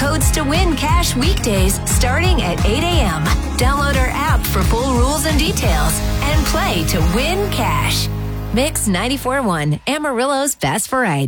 codes to win cash weekdays starting at 8 a.m. Download our app for full rules and details and play to win cash. Mix 94.1, Amarillo's best variety.